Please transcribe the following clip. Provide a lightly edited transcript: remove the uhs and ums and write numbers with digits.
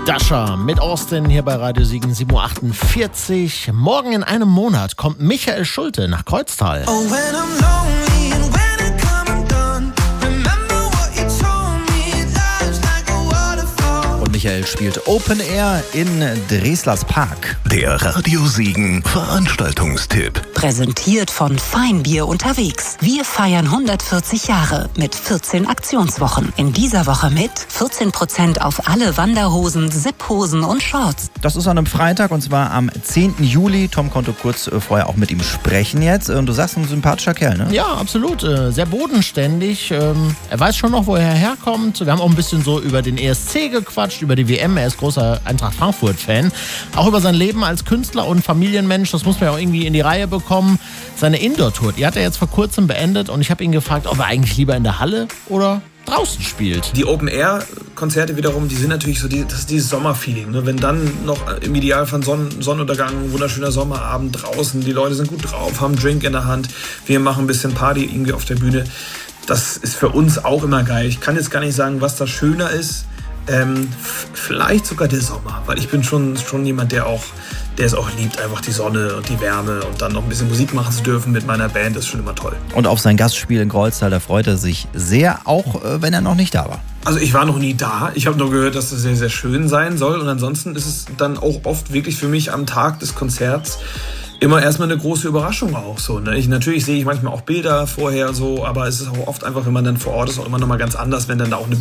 Dasha mit Austin hier bei Radio Siegen 7.48 Uhr. Morgen in einem Monat kommt Michael Schulte nach Kreuztal. Oh, when I'm lonely and when I come undone, remember what you told me, life's like a waterfall. Und Michael spielt Open Air in Dreslers Park. Der Radio Siegen Veranstaltungstipp. Präsentiert von Feinbier unterwegs. Wir feiern 140 Jahre mit 14 Aktionswochen. In dieser Woche mit 14% auf alle Wanderhosen, Sipphosen und Shorts. Das ist an einem Freitag und zwar am 10. Juli. Tom konnte kurz vorher auch mit ihm sprechen jetzt. Und du sagst, ein sympathischer Kerl, ne? Ja, absolut. Sehr bodenständig. Er weiß schon noch, wo er herkommt. Wir haben auch ein bisschen so über den ESC gequatscht, über die WM. Er ist großer Eintracht Frankfurt-Fan. Auch über sein Leben als Künstler und Familienmensch. Das muss man ja auch irgendwie in die Reihe bekommen. Seine Indoor-Tour, die hat er jetzt vor kurzem beendet. Und ich habe ihn gefragt, ob er eigentlich lieber in der Halle oder draußen spielt. Die Open-Air-Konzerte wiederum, die sind natürlich so, das ist dieses Sommerfeeling. Ne? Wenn dann noch im Idealfall Sonnenuntergang, wunderschöner Sommerabend draußen, die Leute sind gut drauf, haben einen Drink in der Hand, wir machen ein bisschen Party irgendwie auf der Bühne. Das ist für uns auch immer geil. Ich kann jetzt gar nicht sagen, was da schöner ist. Vielleicht sogar der Sommer, weil ich bin schon jemand, der es auch liebt, einfach die Sonne und die Wärme und dann noch ein bisschen Musik machen zu dürfen mit meiner Band, das ist schon immer toll. Und auf sein Gastspiel in Kreuztal, da freut er sich sehr, auch wenn er noch nicht da war. Also ich war noch nie da, ich habe nur gehört, dass es sehr, sehr schön sein soll und ansonsten ist es dann auch oft wirklich für mich am Tag des Konzerts immer erstmal eine große Überraschung auch so. Ne? Natürlich sehe ich manchmal auch Bilder vorher so, aber es ist auch oft einfach, wenn man dann vor Ort ist, auch immer noch mal ganz anders, wenn dann da auch eine